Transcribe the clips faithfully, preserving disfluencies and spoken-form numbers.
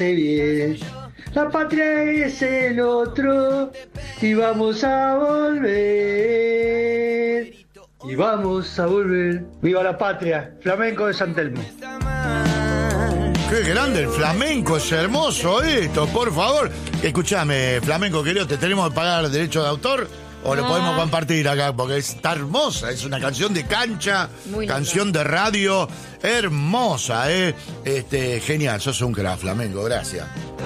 bien. La patria es el otro y vamos a volver. Y vamos a volver. ¡Viva la patria! Flamenco de San Telmo. Qué grande el flamenco, es hermoso esto, por favor. Escúchame, flamenco querido, ¿te tenemos que pagar derecho de autor? ¿O lo podemos compartir acá? Porque está hermosa, es una canción de cancha, canción de radio, hermosa, ¿eh? Este, genial, sos un crack, flamenco, gracias.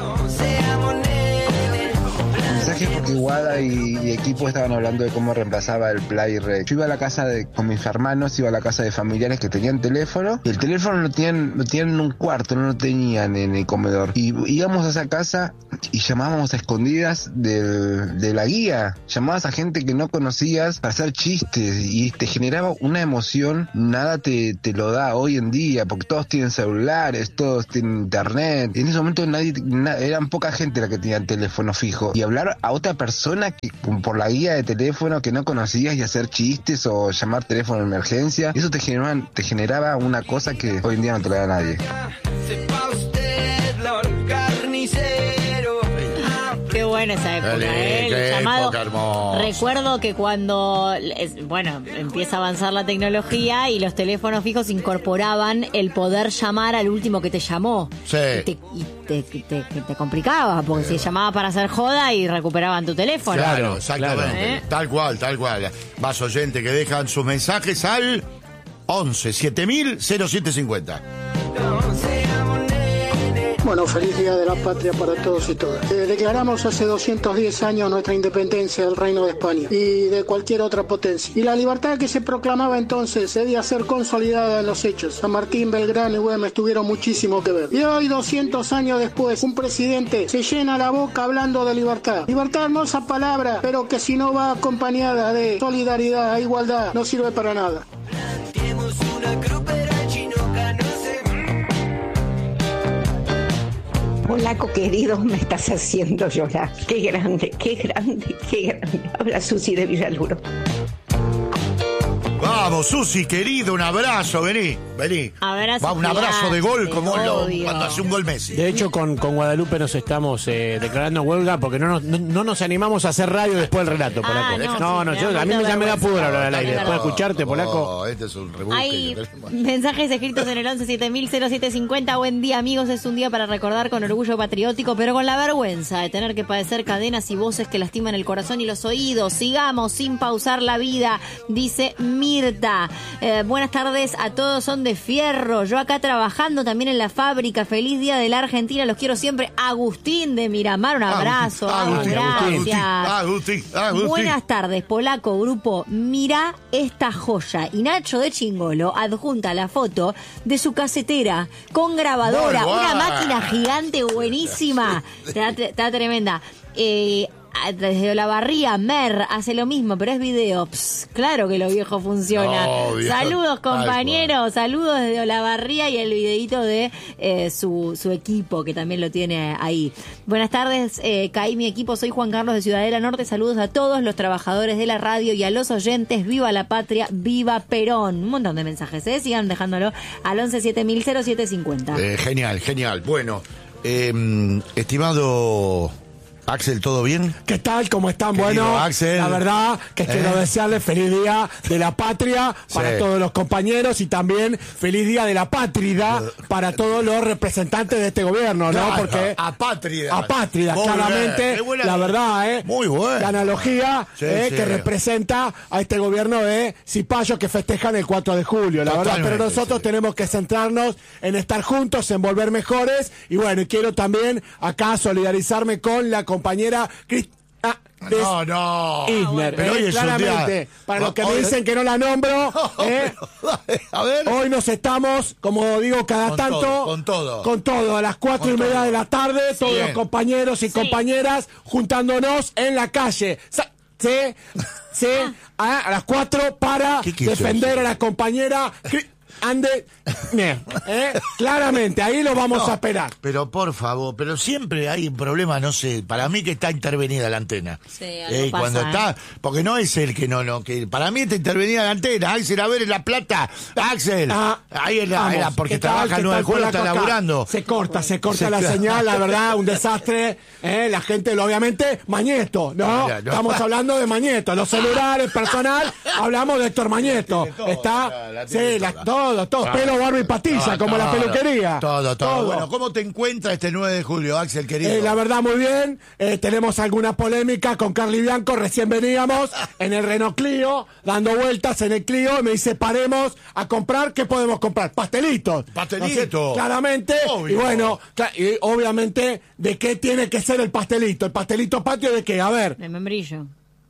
Mensaje porque Guada y, y equipo estaban hablando de cómo reemplazaba el Play Rec. Yo iba a la casa de, con mis hermanos, iba a la casa de familiares que tenían teléfono, y el teléfono lo tenían, lo tenían en un cuarto, no lo tenían en el comedor. Y íbamos a esa casa y llamábamos a escondidas de, de la guía, llamabas a gente que no conocías para hacer chistes y te generaba una emoción, nada te, te lo da hoy en día, porque todos tienen celulares, todos tienen internet. Y en ese momento nadie, na, eran poca gente la que tenía teléfono fijo, y hablar a otra persona que por la guía de teléfono que no conocías y hacer chistes o llamar teléfono de emergencia, eso te generaba, te generaba una cosa que hoy en día no te la da nadie. Qué buena esa época, ¿eh? El llamado. Recuerdo que cuando, bueno, empieza a avanzar la tecnología y los teléfonos fijos incorporaban el poder llamar al último que te llamó. Sí. Y te, y te, te, te, te complicaba, porque sí. Si llamaba para hacer joda y recuperaban tu teléfono. Claro, exactamente. ¿Eh? Tal cual, tal cual. Más oyentes que dejan sus mensajes al once siete mil cero siete cincuenta. Bueno, feliz Día de la Patria para todos y todas. Eh, declaramos hace doscientos diez años nuestra independencia del Reino de España y de cualquier otra potencia. Y la libertad que se proclamaba entonces debía ser consolidada en los hechos. San Martín, Belgrano y Güemes tuvieron muchísimo que ver. Y hoy, doscientos años después, un presidente se llena la boca hablando de libertad. Libertad, hermosa palabra, pero que si no va acompañada de solidaridad e igualdad, no sirve para nada. Polaco querido, me estás haciendo llorar. Qué grande, qué grande, qué grande. Habla Susi de Villaluro. Vamos, Susi, querido, un abrazo, vení, vení. Abrazo Va, un abrazo gigante, de gol como lo, obvio. cuando hace un gol Messi. De hecho, con, con Guadalupe nos estamos eh, declarando huelga porque no nos, no, no nos animamos a hacer radio después del relato, Polaco. Ah, no, no, sí, no me yo, da a mí mucha ya me da vergüenza. pudor hablar al aire. No, Después de escucharte, Polaco. Oh, este es un rebusque. Hay mensajes escritos en el once siete mil cero siete cincuenta. Buen día, amigos. Es un día para recordar con orgullo patriótico, pero con la vergüenza de tener que padecer cadenas y voces que lastiman el corazón y los oídos. Sigamos sin pausar la vida, dice Mirta. Eh, buenas tardes a todos, son de fierro. Yo acá trabajando también en la fábrica. Feliz Día de la Argentina, los quiero siempre. Agustín de Miramar, un abrazo. Agustín, Agustín, gracias. Agustín, Agustín. Buenas tardes, Polaco, grupo. Mirá esta joya. Y Nacho de Chingolo adjunta la foto de su casetera con grabadora, Muy una buena. máquina gigante buenísima. Está, está tremenda. Eh, desde Olavarría, Mer hace lo mismo, pero es video. Pss, claro que lo viejo funciona. Obvio. Saludos, Tal compañeros. Saludos desde Olavarría y el videito de eh, su, su equipo, que también lo tiene ahí. Buenas tardes, eh, caí mi equipo. Soy Juan Carlos de Ciudadela Norte. Saludos a todos los trabajadores de la radio y a los oyentes. Viva la patria, viva Perón. Un montón de mensajes, ¿eh? Sigan dejándolo al once siete mil cero siete cincuenta. Eh, genial, genial. Bueno, eh, estimado Axel, ¿todo bien? ¿Qué tal? ¿Cómo están? Querido Bueno, Axel. la verdad que ¿Eh? quiero desearles feliz día de la patria para Sí. todos los compañeros y también feliz día de la patria para todos los representantes de este gobierno, ¿no? Claro, Porque apátrida. apátrida, Muy claramente, bien, qué buena- la verdad, ¿eh? Muy buena. La analogía Sí, eh, sí. que representa a este gobierno de cipayos que festejan el cuatro de julio, la Totalmente, verdad. Pero nosotros sí. tenemos que centrarnos en estar juntos, en volver mejores. Y bueno, y quiero también acá solidarizarme con la compañera Cristina No, no. Isner, Pero eh, hoy es un claramente, día- para los que me Hoy- dicen que no la nombro, eh, A ver. hoy nos estamos, como digo, cada Con tanto, todo, con todo. con todo, a las cuatro Con y media todo. de la tarde, todos Bien. los compañeros y compañeras juntándonos en la calle. Sa- ¿Sí? ¿Sí? A, a las cuatro para ¿Qué quiso defender decir? a la compañera Cri- ande, ¿eh? Claramente, ahí lo vamos No, a esperar. Pero por favor, pero siempre hay un problema, no sé, para mí que está intervenida la antena. Sí, algo Eh, pasa, cuando ¿eh? está, porque no es el que no, no, que para mí está intervenida la antena. Axel, a ver en La Plata, Axel, Ah, ahí es la, vamos, era porque ¿qué tal? trabaja ¿Qué el nueve de tal, julio, está polaco acá? laburando. Se corta, se corta Se la corta. señal, la verdad, un desastre. ¿eh? La gente, lo, obviamente, Mañeto, ¿no? Ya, no. Estamos hablando de Mañeto. Los celulares, personal, hablamos de Héctor Mañeto. tiene todo, Está, la- la tiene sí, la- toda. todo, todo, pelo, barba y patilla, Ah, como la todo, peluquería. Todo, todo, Bueno, ¿cómo te encuentras este nueve de julio, Axel, querido? Eh, la verdad, muy bien. Eh, tenemos alguna polémica con Carly Bianco. Recién veníamos en el Renault Clio, dando vueltas en el Clio. Y me dice, paremos a comprar. ¿Qué podemos comprar? Pastelitos. Pastelitos. No sé, claramente. Obvio. Y bueno, cla- y obviamente, ¿de qué tiene que ser el pastelito? ¿El pastelito patio de qué? A ver, De membrillo.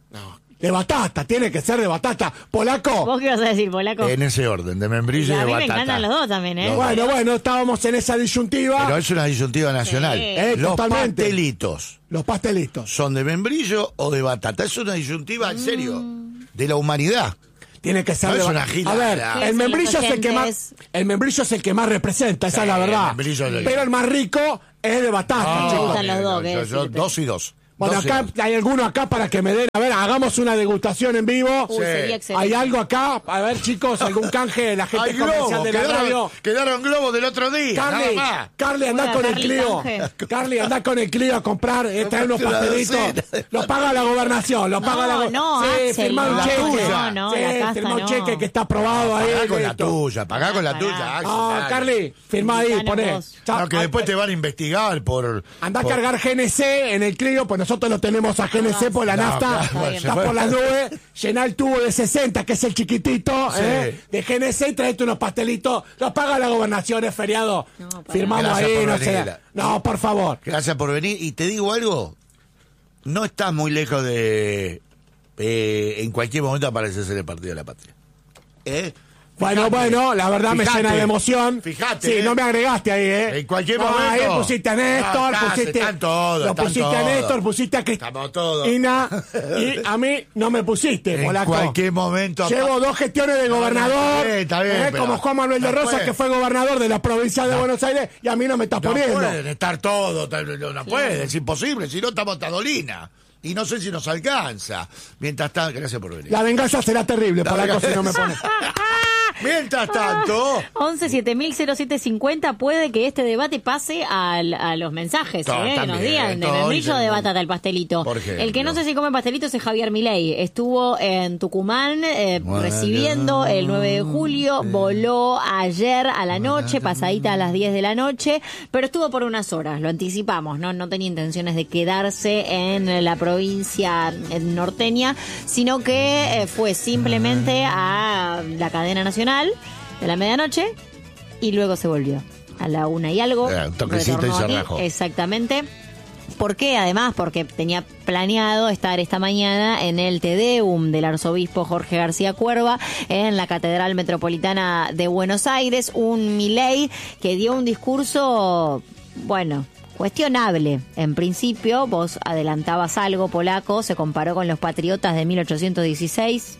de batata. Tiene que ser de batata. Polaco. ¿Vos qué vas a decir, polaco? En ese orden, de membrillo y a de mí me batata. encantan los dos también, ¿eh? Los Bueno, bueno, estábamos en esa disyuntiva. Pero es una disyuntiva nacional. Sí. Eh, Los totalmente. pastelitos Los pastelitos. son de membrillo o de batata. Es una disyuntiva, en serio, Mm. de la humanidad. Tiene que ser No de es ba- una A gilada. ver, ¿Qué el dicen membrillo los es el que más oyentes? el membrillo es el que más representa, esa Sí, es la el verdad. membrillo es el- Pero el más rico es de batata, Ah, me chicos. gustan los dos, yo- ¿qué yo- decirte? dos y dos. Bueno, Dos y acá dos. hay alguno acá para que me den, a ver, hagamos una degustación en vivo. Uy, sería excelente. ¿Hay algo acá? A ver, chicos, algún canje de la gente Hay comercial globos, de la quedaron, radio. quedaron globos del otro día. Carly, nada más. Carly, andá Hola, con el Carly, Clio. canje. Carly, andá con el Clio a comprar, eh, traer unos Una pastelitos. docena. Lo paga la gobernación, lo paga la No, go- no, Sí, Axel, firmá un no, cheque. no, no, Sí, la casa firmá un no. cheque que está aprobado ahí. Pagá con la listo. tuya, pagá con la Pará, tuya, pará. Axel. Ah, dale. Carly, firmá ahí, Invitanos poné. vos. Chao. No, que después te van a investigar por... Andá a por- cargar G N C en el Clio, pues nosotros lo tenemos a G N C por la No, nafta. claro, bueno, Está se fue. por las nubes. Llená el tubo de sesenta, que es el chiquitito, Sí. ¿eh? de G N C y traete unos pastelitos. Los paga la gobernación, es feriado. No, pará. Firmamos Gracias ahí, por no venir. sé. No, por favor. Gracias por venir. Y te digo algo, no estás muy lejos de... eh, en cualquier momento aparece ser el Partido de la Patria. ¿Eh? Bueno, bueno, la verdad me Fijate. llena de emoción. Fijate, Sí, eh. no me agregaste ahí, ¿eh? En cualquier No, momento. ahí pusiste a Néstor, No, estás, pusiste. están todos, Lo están pusiste a todos. Néstor, pusiste a Estamos todos. Cristina. Y a mí no me pusiste, En polaco. cualquier momento. Llevo dos gestiones de No, no, gobernador, está bien, está bien, ¿eh? pero como Juan Manuel de no Rosa, puede. que fue gobernador de la provincia de Buenos Aires, y a mí no me está No poniendo. pueden estar todos, no, no puede, es imposible, si no estamos tadolina. Y no sé si nos alcanza. Mientras tanto, gracias por venir. La venganza será terrible, polaco, si no me pones. Mientras tanto, once siete mil cero siete cincuenta, puede que este debate pase al- a los mensajes, Todo, ¿eh? también, Nos digan, de todo, membrillo o de dicen, batata el pastelito. por ejemplo. El que no sé si come pastelitos es Javier Milei. Estuvo en Tucumán eh, Bueno. recibiendo el nueve de julio, voló ayer a la noche, pasadita a las diez de la noche, pero estuvo por unas horas, lo anticipamos, ¿no? No tenía intenciones de quedarse en la provincia norteña, sino que eh, fue simplemente a la cadena nacional de la medianoche y luego se volvió a la una y algo. Eh, un toquecito retornó y se aquí. rajó. Exactamente. ¿Por qué? Además, porque tenía planeado estar esta mañana en el Te Deum del arzobispo Jorge García Cuerva en la Catedral Metropolitana de Buenos Aires. Un Milei que dio un discurso, bueno, cuestionable. En principio, vos adelantabas algo, polaco, se comparó con los patriotas de mil ochocientos dieciséis,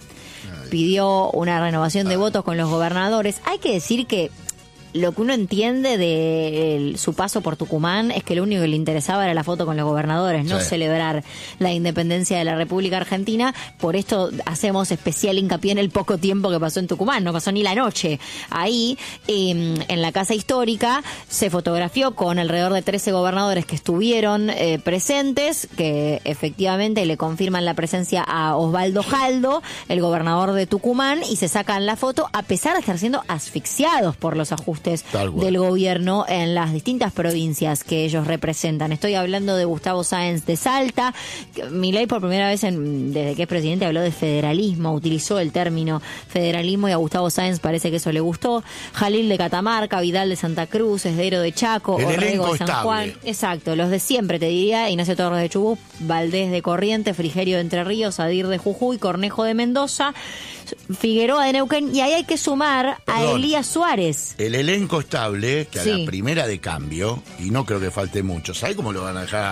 pidió una renovación de votos con los gobernadores. Hay que decir que lo que uno entiende de el- su paso por Tucumán es que lo único que le interesaba era la foto con los gobernadores, no Sí. celebrar la independencia de la República Argentina. Por esto hacemos especial hincapié en el poco tiempo que pasó en Tucumán, no pasó ni la noche. Ahí, eh, en la Casa Histórica, se fotografió con alrededor de trece gobernadores que estuvieron eh, presentes, que efectivamente le confirman la presencia a Osvaldo Jaldo, el gobernador de Tucumán, y se sacan la foto a pesar de estar siendo asfixiados por los ajustes Tal cual. del gobierno en las distintas provincias que ellos representan. Estoy hablando de Gustavo Sáenz de Salta. Milei por primera vez en- desde que es presidente habló de federalismo, utilizó el término federalismo y a Gustavo Sáenz parece que eso le gustó. Jalil de Catamarca, Vidal de Santa Cruz, Esdero de Chaco, El Orrego elenco de San estable. Juan. Exacto, los de siempre te diría, Ignacio Torres de Chubut, Valdés de Corrientes, Frigerio de Entre Ríos, Adir de Jujuy, Cornejo de Mendoza, Figueroa de Neuquén, y ahí hay que sumar a Perdón. Elías Suárez. el elenco estable, que a Sí. la primera de cambio, y no creo que falte mucho, ¿sabes cómo lo van a dejar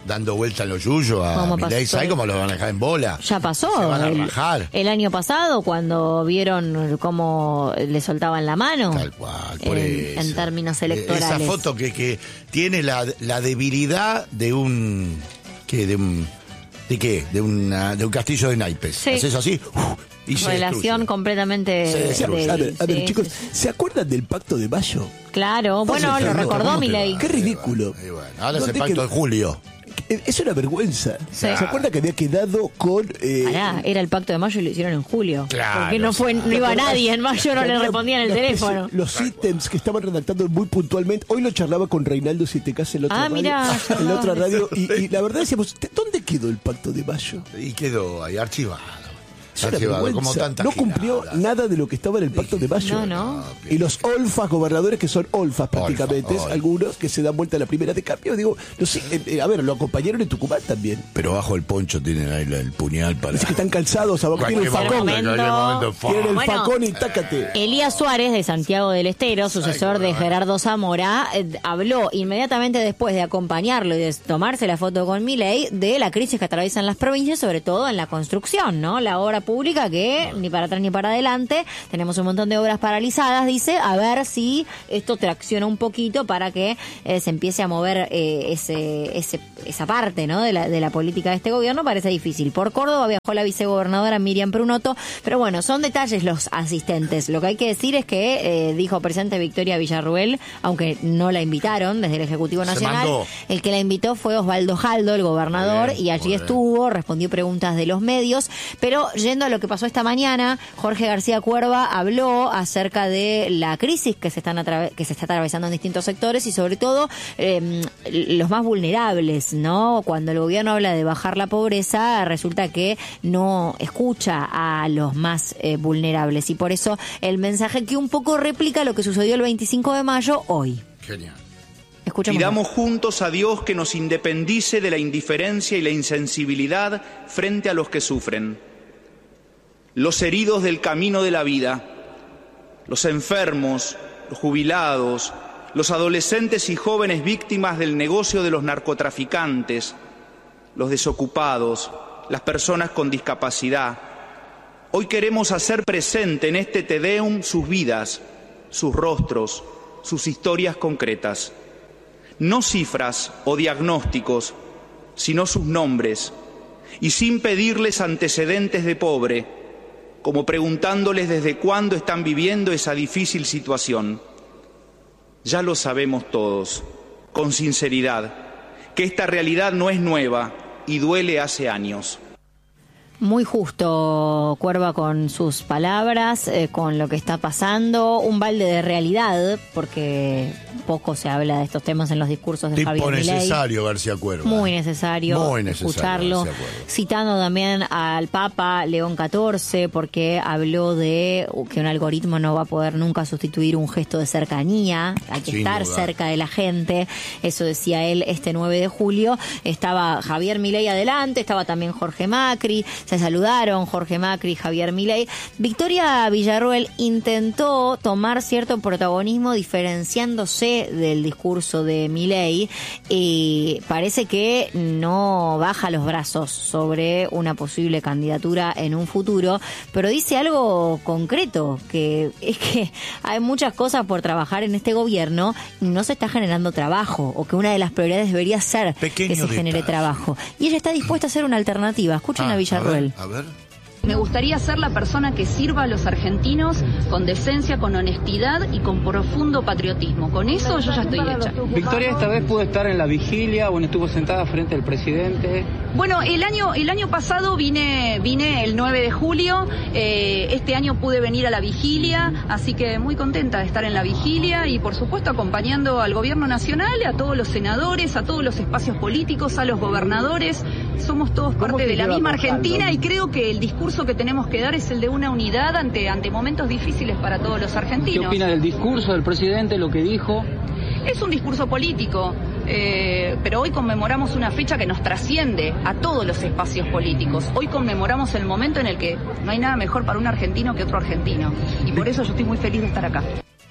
dando vuelta en los yuyos a ¿Cómo Milei. pasó? ¿Sabes cómo lo van a dejar en bola? Ya pasó. Se van a el, rajar. el año pasado, cuando vieron cómo le soltaban la mano. Tal cual, por en, eso. en términos Eh, electorales. Esa foto que, que tiene la, la debilidad de un... ¿Qué? De un... ¿De qué? De, una, de un castillo de naipes. Sí. Haces así uf, y se Relación destruye. completamente... Se destruye. de- A ver, a ver, sí, chicos, sí. ¿se acuerdan del pacto de mayo? Claro, bueno, Entonces, lo no, recordó ¿cómo te Milei. va? Qué ridículo. Y bueno, ahora es No el te pacto qued- de julio. Es una vergüenza. Sí. ¿Se acuerda que había quedado con... Eh, Pará, era el pacto de mayo y lo hicieron en julio. Claro, Porque no fue, no iba nadie en mayo, no le Había respondían el una especie- teléfono. Los ítems que estaban redactando muy puntualmente. Hoy lo charlaba con Reinaldo Sietecas en la otra Ah, radio. mirá. En la otra radio. Y, y la verdad decíamos, ¿dónde quedó el pacto de mayo? Y quedó ahí archivado. Es una Archivado, como vergüenza. tanta No cumplió gilada. nada de lo que estaba en el pacto de mayo. No, no. Y los olfas gobernadores, que son olfas prácticamente, olfa. algunos que se dan vuelta a la primera de cambio, digo, no sé, eh, eh, a ver, lo acompañaron en Tucumán también. Pero bajo el poncho tienen ahí el puñal para... Dice que están calzados, abajo tienen el Cualquier facón. momento, cualquier momento, fa. Tienen el Bueno, facón y tácate. Elías Suárez, de Santiago del Estero, sucesor de Gerardo Zamora, eh, habló inmediatamente después de acompañarlo y de tomarse la foto con Milei de la crisis que atraviesan las provincias, sobre todo en la construcción, ¿no? La obra pública que ni para atrás ni para adelante, tenemos un montón de obras paralizadas, dice, a ver si esto tracciona un poquito para que eh, se empiece a mover eh, ese, ese, esa parte, ¿no? de la, de la política de este gobierno. Parece difícil. Por Córdoba viajó la vicegobernadora Miriam Prunoto, pero bueno, son detalles los asistentes. Lo que hay que decir es que, eh, dijo presente Victoria Villarruel, aunque no la invitaron desde el Ejecutivo Se Nacional, mandó. el que la invitó fue Osvaldo Jaldo, el gobernador, Muy bien, y allí muy bien. estuvo, respondió preguntas de los medios, pero yendo a lo que pasó esta mañana, Jorge García Cuerva habló acerca de la crisis que se están atrave- que se está atravesando en distintos sectores y sobre todo eh, los más vulnerables, ¿no? Cuando el gobierno habla de bajar la pobreza, resulta que no escucha a los más eh, vulnerables y por eso el mensaje que un poco replica lo que sucedió el veinticinco de mayo hoy. Genial. Escuchemos. Pidamos juntos a Dios que nos independice de la indiferencia y la insensibilidad frente a los que sufren. Los heridos del camino de la vida, los enfermos, los jubilados, los adolescentes y jóvenes víctimas del negocio de los narcotraficantes, los desocupados, las personas con discapacidad. Hoy queremos hacer presente en este Te Deum sus vidas, sus rostros, sus historias concretas. No cifras o diagnósticos, sino sus nombres, y sin pedirles antecedentes de pobre, como preguntándoles desde cuándo están viviendo esa difícil situación. Ya lo sabemos todos, con sinceridad, que esta realidad no es nueva y duele hace años. Muy justo, Cuerva, con sus palabras, eh, con lo que está pasando, un balde de realidad, porque poco se habla de estos temas en los discursos de Tipo Javier Milei. necesario, García Cuerva. Muy necesario, Muy necesario, escucharlo, García Cuerva. citando también al Papa León catorce, porque habló de que un algoritmo no va a poder nunca sustituir un gesto de cercanía, hay que Sin estar duda. cerca de la gente, eso decía él este nueve de julio, estaba Javier Milei adelante, estaba también Jorge Macri, se saludaron Jorge Macri y Javier Milei. Victoria Villarruel intentó tomar cierto protagonismo diferenciándose del discurso de Milei y parece que no baja los brazos sobre una posible candidatura en un futuro, pero dice algo concreto, que es que hay muchas cosas por trabajar en este gobierno y no se está generando trabajo, o que una de las prioridades debería ser Pequeño que se genere detalle. trabajo. Y ella está dispuesta a hacer una alternativa. Escuchen Ah, a Villarruel. A ver, a ver. Me gustaría ser la persona que sirva a los argentinos con decencia, con honestidad y con profundo patriotismo. Con eso yo ya estoy hecha. Victoria esta vez pudo estar en la vigilia, bueno, estuvo sentada frente al presidente. Bueno, el año el año pasado vine vine el nueve de julio, eh, este año pude venir a la vigilia, así que muy contenta de estar en la vigilia y por supuesto acompañando al gobierno nacional, a todos los senadores, a todos los espacios políticos, a los gobernadores. Somos todos parte de la misma Argentina y creo que el discurso que tenemos que dar es el de una unidad ante, ante momentos difíciles para todos los argentinos. ¿Qué opina del discurso del presidente, lo que dijo? Es un discurso político, eh, pero hoy conmemoramos una fecha que nos trasciende a todos los espacios políticos. Hoy conmemoramos el momento en el que no hay nada mejor para un argentino que otro argentino. Y por eso yo estoy muy feliz de estar acá.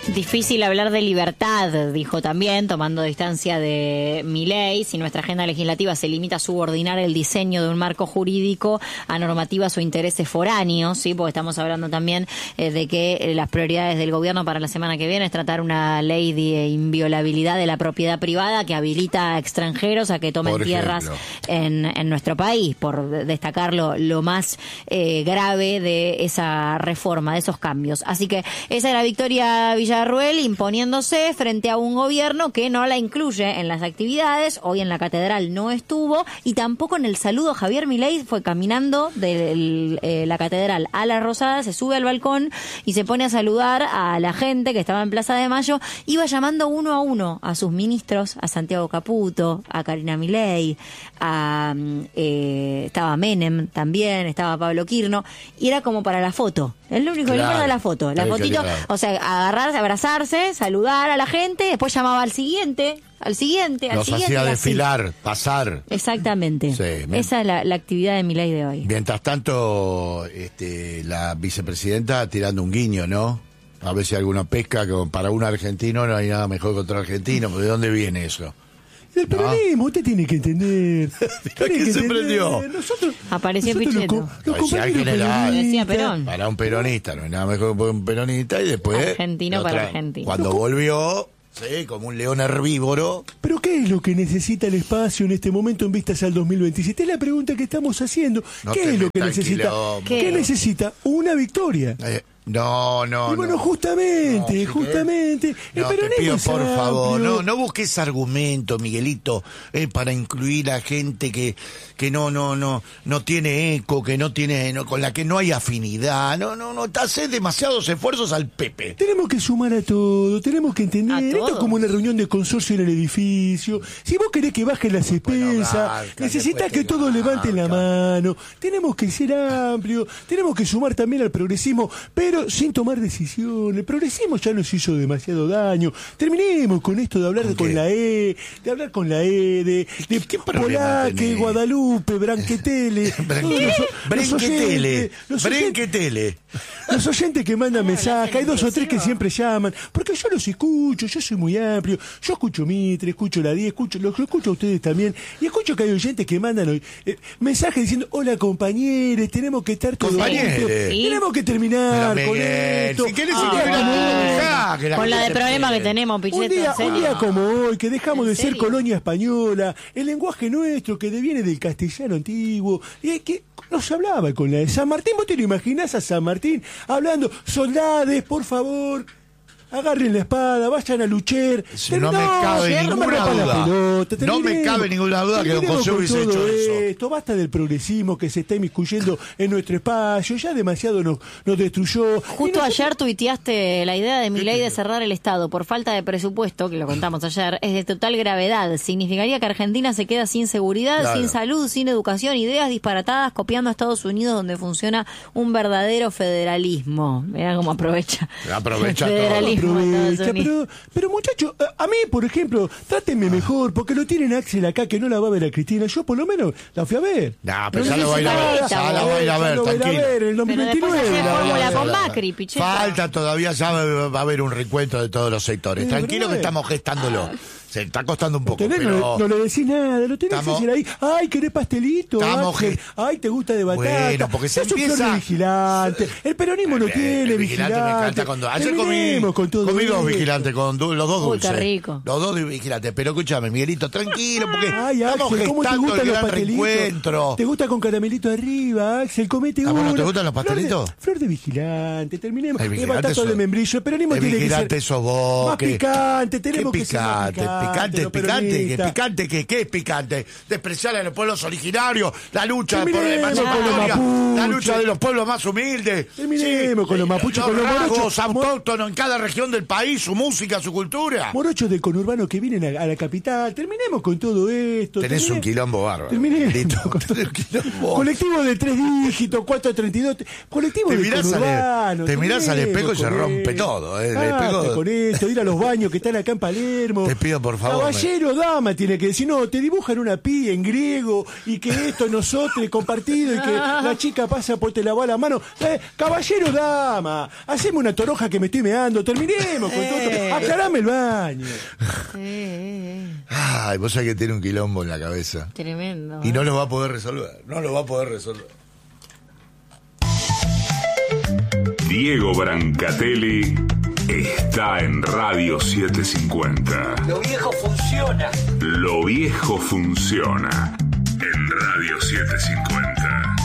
Difícil hablar de libertad, dijo también, tomando distancia de Milei, si nuestra agenda legislativa se limita a subordinar el diseño de un marco jurídico a normativas o intereses foráneos, ¿sí? Porque estamos hablando también eh, de que eh, las prioridades del gobierno para la semana que viene es tratar una ley de inviolabilidad de la propiedad privada que habilita a extranjeros a que tomen tierras en, en nuestro país, por destacar lo, lo más eh, grave de esa reforma, de esos cambios. Así que esa era Victoria Villarruel imponiéndose frente a un gobierno que no la incluye en las actividades. Hoy en la catedral no estuvo y tampoco en el saludo. Javier Milei fue caminando de eh, la catedral a la Rosada, se sube al balcón y se pone a saludar a la gente que estaba en Plaza de Mayo. Iba llamando uno a uno a sus ministros, a Santiago Caputo, a Karina Milei, a eh, estaba Menem también, estaba Pablo Quirno, y era como para la foto. Es lo único que Claro. era la foto, la Hay que fotito, llegar. o sea, agarrarse, abrazarse, saludar a la gente, después llamaba al siguiente, al siguiente, al Los siguiente. hacía y así. desfilar, pasar. Exactamente. Sí, me- Esa es la, la actividad de Milei de hoy. Mientras tanto, este, la vicepresidenta tirando un guiño, ¿no? A ver si alguna pesca, que para un argentino no hay nada mejor que otro argentino. ¿De dónde viene eso? El peronismo, usted tiene que entender. Tiene ¿Quién que se entender. prendió? Nosotros, Apareció nosotros los, Pichetto. co- los No, si alguien compañeros era- peronistas- Decía Perón. Para un peronista, no hay nada mejor que un peronista. Y después... Argentino otra- para argentino. Cuando volvió, sí, como un león herbívoro. Pero ¿qué es lo que necesita el espacio en este momento en vistas al dos mil veintisiete? Es la pregunta que estamos haciendo. No ¿Qué te es lo que metas en necesita? quilombo. ¿Qué? ¿Qué? necesita? Una victoria. Eh, no, no, y bueno, no. justamente, No, si justamente, el No, te peronismo pido es por favor, amplio. no, no busques argumento, Miguelito, eh, para incluir a gente que, que no, no, no, no tiene eco, que no tiene, no, con la que no hay afinidad, no, no, no, te haces demasiados esfuerzos al Pepe. Tenemos que sumar a todo, tenemos que entender. ¿A Esto todo? es como una reunión de consorcio en el edificio. Si vos querés que bajen las expensas, garca, necesitas después que te todos levanten la garca. mano. Tenemos que ser amplios, tenemos que sumar también al progresismo, pero sin tomar decisiones. El progresismo ya nos hizo demasiado daño. Terminemos con esto de hablar ¿Con con qué? la E, de hablar con la E, de, de ¿Qué problema Polaque, tenés? Guadalupe, Branquetele. todos los- los Brenquetele, oyentes, los oyentes- Brenquetele. los oyentes que mandan mensajes, hay dos o tres que siempre llaman, porque yo los escucho, yo soy muy amplio, yo escucho Mitre, escucho la diez, escucho, los escucho a ustedes también, y escucho que hay oyentes que mandan hoy eh, mensajes diciendo, hola compañeros, tenemos que estar todos Compañeres. juntos, Sí. tenemos que terminar Pero, con Miguel, esto. si querés Un un día día como hoy, dejá que la Con la gente de se problema que pelee. tenemos, un Pichetto, día, en un serio. día como hoy, que dejamos ¿En de ser serio? colonia española, el lenguaje nuestro que deviene del castellano antiguo, y es que no se hablaba con la de San Martín. ¿Vos te lo imaginás a San Martín hablando, soldades, por favor, agarren la espada, vayan a luchar? No me cabe no me ninguna rompan la duda. pelota, No me terminemos- cabe ninguna duda que don terminemos José con hubiese todo hecho eso. esto. Basta del progresismo que se está inmiscuyendo en nuestro espacio, ya demasiado nos, nos destruyó. Y Justo nosotros- ayer tuiteaste la idea de Milei de cerrar el Estado por falta de presupuesto, que lo contamos ayer, es de total gravedad. Significaría que Argentina se queda sin seguridad, Claro. sin salud, sin educación, ideas disparatadas copiando a Estados Unidos donde funciona un verdadero federalismo. Mirá cómo aprovecha, Aprovecha el todo. federalismo de Estados Aprovecha, Unidos. pero, pero muchachos, a, a mí, por ejemplo, trátenme mejor, porque lo tienen Axel acá, que no la va a ver a Cristina. Yo, por lo menos, la fui a ver. Nah, pero No ya lo va a ir a ver, necesita ya esta, la va a ir a Ya ver, lo va a ir a tranquilo. ver en el dos mil Pero después veintinueve. hacer la va a ir a fórmula ver. con Macri, Pichetto. Falta todavía, ya va va a haber un recuento de todos los sectores. Eh, Tranquilo pero que eh. estamos gestándolo. Se está costando un poco, Tenés, no, pero... le- no le decís nada, lo tenés Estamos- que decir ahí. Ay, querés pastelito. Estamos Axel. ge- Ay, te gusta de batata. Bueno, porque se Sos un empieza- flor de vigilante. El peronismo no Eh, tiene el vigilante. vigilante me encanta cuando... Ayer comí, Terminemos con todo comí dos esto. vigilantes, con du- los dos Uy, dulces. qué rico. Los dos vigilantes. Pero escúchame, Miguelito, tranquilo, porque Ay, estamos Axel, ¿cómo te gestando gustan el los gran pastelitos? reencuentro. ¿Te gusta con caramelito arriba, Axel? Comete Ah, uno. bueno, ¿te gustan los Flor de- pastelitos? Flor de vigilante, terminemos. El El vigilante batato sos- de membrillo. El peronismo el tiene que ser vigilante sos vos, más que- picante. ¿Qué Tenemos que ser más picante? picante, Picante, los picante, ¿qué peronistas. picante? ¿Qué, qué es picante? Despreciar a los pueblos originarios, la lucha por la Terminemos con los emancipatoria, la mapuches. lucha de los pueblos más humildes. Terminemos con los mapuches, con los rasgos morochos. autóctonos en cada región del país, su música, su cultura. Morochos del conurbano que vienen a, a la capital. Terminemos con todo esto. Tenés un termine- quilombo bárbaro. Terminemos Miguelito, con todo- tenés un quilombo. Colectivo de tres dígitos, cuatro treinta y dos. Colectivo Te del mirás al- conurbano. te mirás al terminemos espejo y se con rompe esto. todo, eh, el Basta espejo- con esto, ir a los baños que están acá en Palermo. Te pido por por favor. Caballero, me... dama, tiene que decir, no, te dibujan una pi en griego y que esto nosotros compartido y que la chica pasa por te lavó la mano. Eh, caballero, dama, haceme una toronja que me estoy meando, terminemos con todo esto. Aclarame el baño. Ay, vos sabés que tiene un quilombo en la cabeza. Tremendo. Y no lo va a poder resolver, no lo va a poder resolver. Diego Brancatelli está en Radio setecientos cincuenta. Lo viejo funciona. Lo viejo funciona en Radio setecientos cincuenta.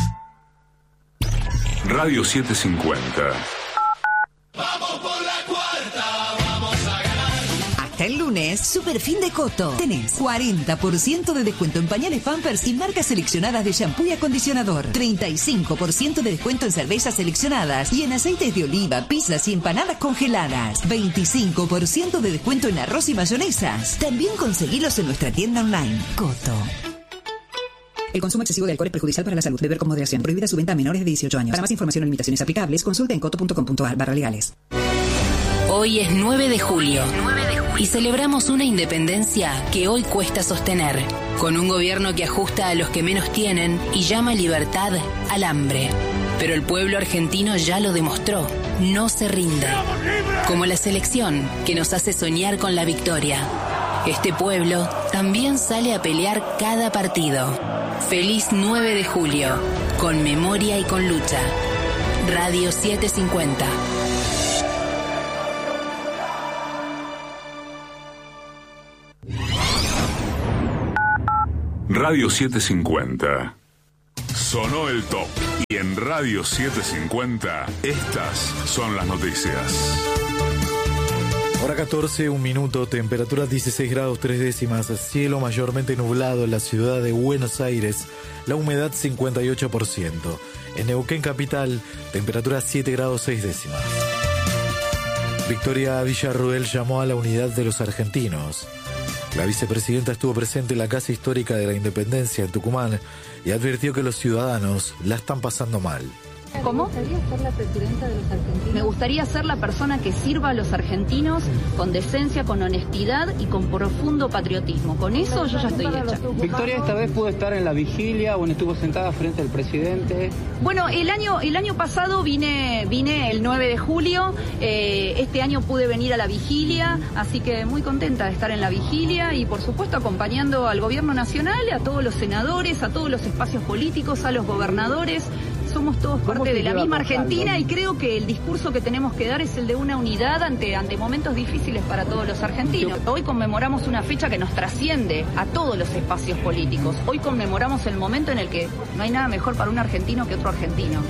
Radio setecientos cincuenta. Vamos por la cuarta, vamos a ganar. Hasta el lunes, Super Fin de Coto. Tenés cuarenta por ciento de descuento en pañales Pampers y marcas seleccionadas de shampoo y acondicionador. treinta y cinco por ciento de descuento en cervezas seleccionadas y en aceites de oliva, pizzas y empanadas congeladas. veinticinco por ciento de descuento en arroz y mayonesas. También conseguilos en nuestra tienda online. Coto. El consumo excesivo de alcohol es perjudicial para la salud. Beber con moderación. Prohibida su venta a menores de dieciocho años. Para más información o limitaciones aplicables, consulte en coto punto com punto a r barra legales. Hoy es nueve de julio y celebramos una independencia que hoy cuesta sostener, con un gobierno que ajusta a los que menos tienen y llama libertad al hambre. Pero el pueblo argentino ya lo demostró, no se rinde. Como la selección que nos hace soñar con la victoria. Este pueblo también sale a pelear cada partido. Feliz nueve de julio, con memoria y con lucha. Radio setecientos cincuenta. Radio setecientos cincuenta. Sonó el top. Y en Radio setecientos cincuenta, estas son las noticias. Hora catorce, un minuto, temperatura dieciséis grados tres décimas, cielo mayormente nublado en la ciudad de Buenos Aires, la humedad cincuenta y ocho por ciento. En Neuquén capital, temperatura siete grados seis décimas. Victoria Villarruel llamó a la unidad de los argentinos. La vicepresidenta estuvo presente en la Casa Histórica de la Independencia en Tucumán y advirtió que los ciudadanos la están pasando mal. ¿Cómo? ¿Me gustaría ser la presidenta de los argentinos? Me gustaría ser la persona que sirva a los argentinos con decencia, con honestidad y con profundo patriotismo. Con eso yo ya estoy hecha. Victoria esta vez pudo estar en la vigilia, bueno, estuvo sentada frente al presidente. Bueno, el año el año pasado vine vine el nueve de julio, eh, este año pude venir a la vigilia, así que muy contenta de estar en la vigilia y por supuesto acompañando al gobierno nacional, a todos los senadores, a todos los espacios políticos, a los gobernadores. Somos todos parte de la misma Argentina y creo que el discurso que tenemos que dar es el de una unidad ante, ante momentos difíciles para todos los argentinos. Hoy conmemoramos una fecha que nos trasciende a todos los espacios políticos. Hoy conmemoramos el momento en el que no hay nada mejor para un argentino que otro argentino.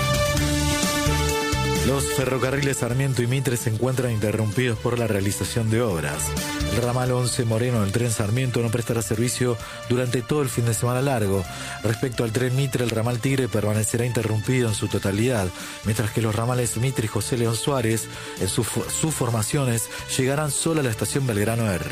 Los ferrocarriles Sarmiento y Mitre se encuentran interrumpidos por la realización de obras. El ramal once Moreno del tren Sarmiento no prestará servicio durante todo el fin de semana largo. Respecto al tren Mitre, el ramal Tigre permanecerá interrumpido en su totalidad, mientras que los ramales Mitre y José León Suárez, en sus, sus formaciones, llegarán solo a la estación Belgrano R.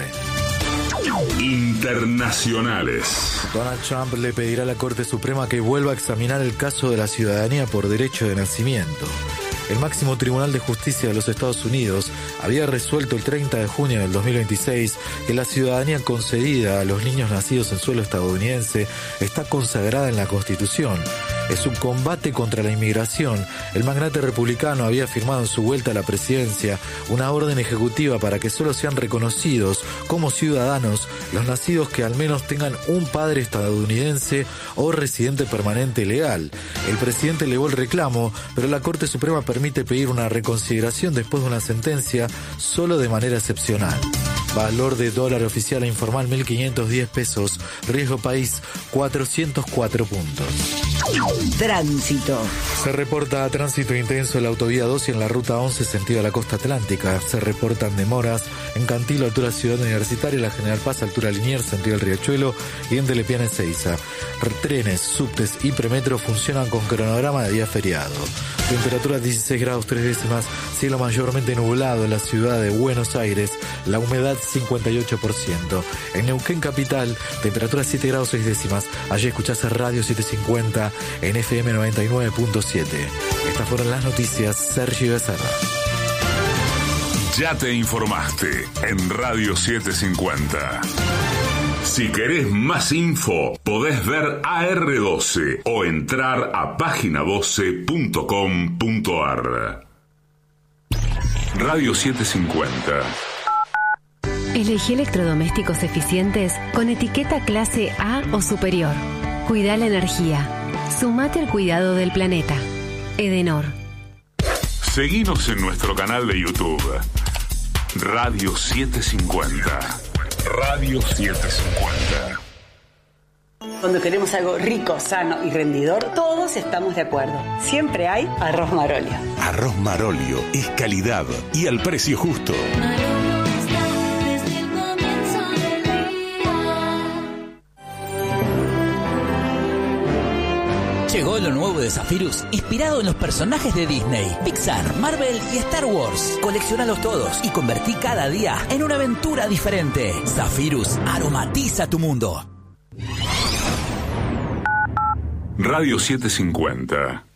Internacionales. Donald Trump le pedirá a la Corte Suprema que vuelva a examinar el caso de la ciudadanía por derecho de nacimiento. El máximo Tribunal de Justicia de los Estados Unidos había resuelto el treinta de junio del dos mil veintiséis que la ciudadanía concedida a los niños nacidos en suelo estadounidense está consagrada en la Constitución. Es un combate contra la inmigración. El magnate republicano había firmado en su vuelta a la presidencia una orden ejecutiva para que solo sean reconocidos como ciudadanos los nacidos que al menos tengan un padre estadounidense o residente permanente legal. El presidente elevó el reclamo, pero la Corte Suprema permite pedir una reconsideración después de una sentencia solo de manera excepcional. Valor de dólar oficial e informal mil quinientos diez pesos. Riesgo país cuatrocientos cuatro puntos. Tránsito. Se reporta tránsito intenso en la autovía dos y en la ruta once sentido a la costa atlántica. Se reportan demoras en Cantilo, altura Ciudad Universitaria, la General Paz, altura Liniers, sentido el Riachuelo y en Telepiana Ezeiza. Trenes, subtes y premetro funcionan con cronograma de día feriado. Temperatura dieciséis grados tres décimas, cielo mayormente nublado en la ciudad de Buenos Aires, la humedad cincuenta y ocho por ciento. En Neuquén capital, temperatura siete grados seis décimas. Allí escuchás a Radio setecientos cincuenta en F M noventa y nueve punto siete. Estas fueron las noticias. Sergio Becerra. Ya te informaste en Radio setecientos cincuenta. Si querés más info, podés ver A R doce o entrar a página doce punto com punto a r. Radio setecientos cincuenta. Elegí electrodomésticos eficientes con etiqueta clase A o superior. Cuida la energía. Sumate al cuidado del planeta. Edenor. Seguinos en nuestro canal de YouTube. Radio setecientos cincuenta. Radio setecientos cincuenta. Cuando queremos algo rico, sano y rendidor, todos estamos de acuerdo. Siempre hay arroz Marolio. Arroz Marolio es calidad y al precio justo. Llegó lo nuevo de Zephyrus, inspirado en los personajes de Disney, Pixar, Marvel y Star Wars. Coleccionalos todos y convertí cada día en una aventura diferente. Zephyrus aromatiza tu mundo. Radio setecientos cincuenta.